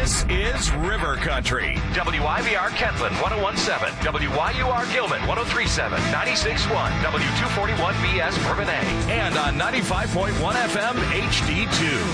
This is River Country. WIVR Kentland 101.7, WYUR Gilman 103.7, 96.1, W241BS Bourbonnais. And on 95.1 FM HD2.